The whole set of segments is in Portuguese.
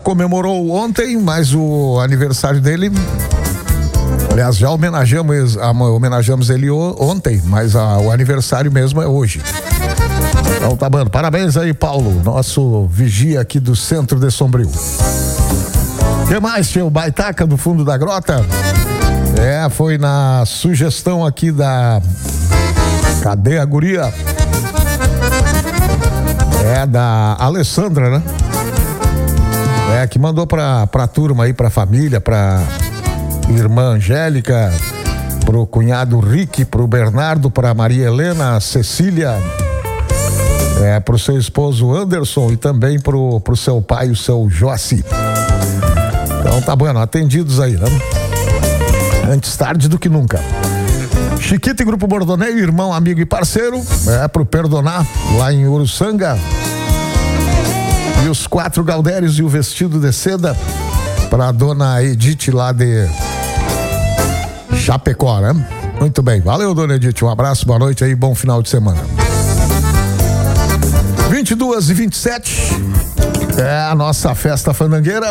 comemorou ontem, mas o aniversário dele, aliás, já homenageamos ele ontem, mas o aniversário mesmo é hoje. Então tá bom, parabéns aí, Paulo, nosso vigia aqui do centro de Sombrio. O que mais, tio? Baitaca do fundo da grota? Foi na sugestão aqui da... Cadê a guria? Da Alessandra, né? Que mandou pra turma aí, pra família, pra irmã Angélica, pro cunhado Rick, pro Bernardo, pra Maria Helena, Cecília, pro seu esposo Anderson e também pro seu pai, o seu Joaci. Então tá bom, atendidos aí, né? Antes tarde do que nunca. Chiquito e Grupo Bordoneio, irmão, amigo e parceiro, pro Perdonar, lá em Uruçanga. E os 4 Galdérios e o vestido de seda pra dona Edith lá de Chapecó, né? Muito bem, valeu, dona Edith, um abraço, boa noite aí, bom final de semana. 22h27, a nossa festa fandangueira.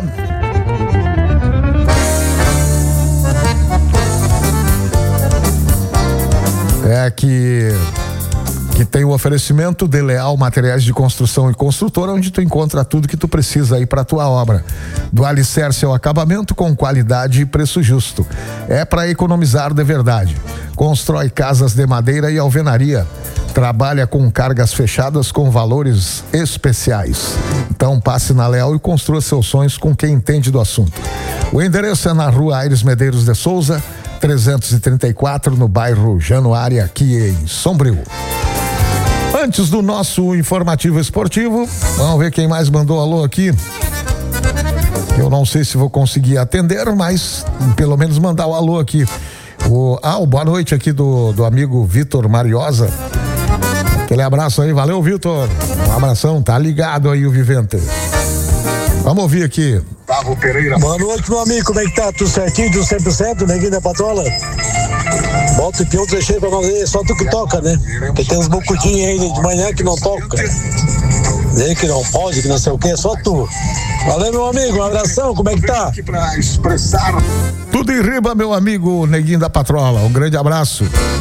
Que tem o oferecimento de Leal Materiais de Construção e Construtora, onde tu encontra tudo que tu precisa aí para tua obra. Do alicerce ao acabamento com qualidade e preço justo. É para economizar de verdade. Constrói casas de madeira e alvenaria. Trabalha com cargas fechadas com valores especiais. Então passe na Leal e construa seus sonhos com quem entende do assunto. O endereço é na Rua Aires Medeiros de Souza, 334, no bairro Januária, aqui em Sombrio. Antes do nosso informativo esportivo, vamos ver quem mais mandou alô aqui. Eu não sei se vou conseguir atender, mas pelo menos mandar o alô aqui. O boa noite aqui do amigo Vitor Mariosa. Aquele abraço aí, valeu, Vitor. Um abração, tá ligado aí o Vivente. Vamos ouvir aqui. Gustavo Pereira. Boa noite, meu amigo, como é que tá? Tudo certinho, tudo 100%, neguinho da patrola? Bota o pião trecheiro pra nós ver, só tu que toca, né? Porque tem uns bocutinhos aí de manhã que não toca. Dizer que não pode, que não sei o que, é só tu. Valeu, meu amigo, um abração, como é que tá? Tudo em riba, meu amigo Neguinho da Patrola, um grande abraço.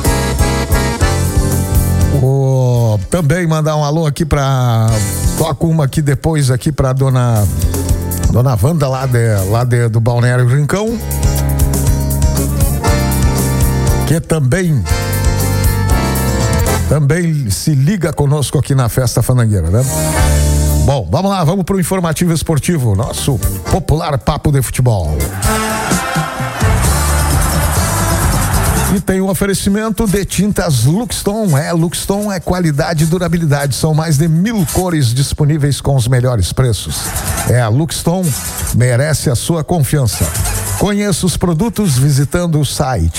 Também mandar um alô aqui toco uma aqui depois aqui pra dona Wanda lá do Balneário Rincão, que também se liga conosco aqui na Festa Fandangueira, né? Bom, vamos lá, vamos pro informativo esportivo, nosso popular papo de futebol. E tem um oferecimento de tintas Luxton. Luxton é qualidade e durabilidade. São mais de 1000 cores disponíveis com os melhores preços. A Luxton merece a sua confiança. Conheça os produtos visitando o site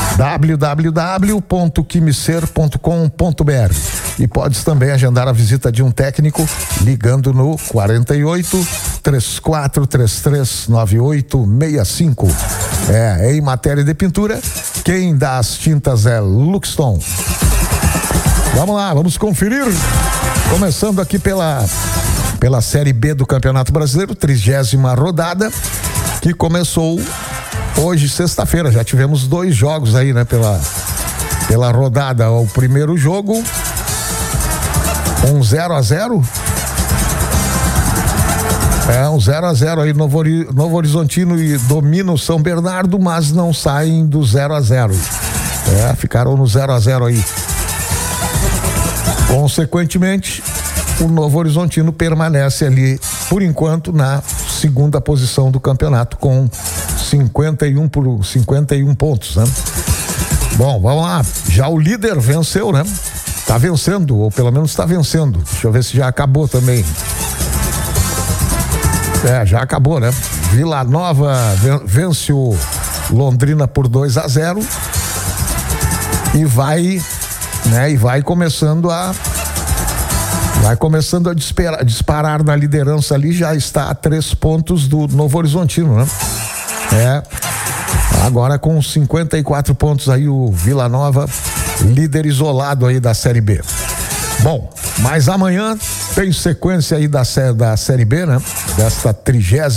www.quimicer.com.br e podes também agendar a visita de um técnico ligando no 48 3433 9865. Em matéria de pintura, quem dá as tintas é Luxton. Vamos lá, vamos conferir. Começando aqui pela Série B do Campeonato Brasileiro, 30ª rodada, que começou hoje, sexta-feira. Já tivemos 2 jogos aí, né, pela rodada. O primeiro jogo, 0-0. Um 0-0 aí, Novo Horizontino e domina o São Bernardo, mas não saem do 0-0. Ficaram no 0-0 aí. Consequentemente, o Novo Horizontino permanece ali, por enquanto, na segunda posição do campeonato, com 51 pontos, né? Bom, vamos lá. Já o líder venceu, né? Tá vencendo, ou pelo menos tá vencendo. Deixa eu ver se já acabou também. Já acabou, né? Vila Nova vence o Londrina por 2-0 e vai começando a disparar na liderança ali. Já está a 3 pontos do Novo Horizontino, né? Agora com 54 pontos aí o Vila Nova, líder isolado aí da Série B. Bom, mas amanhã tem sequência aí da Série B, né? Desta 30ª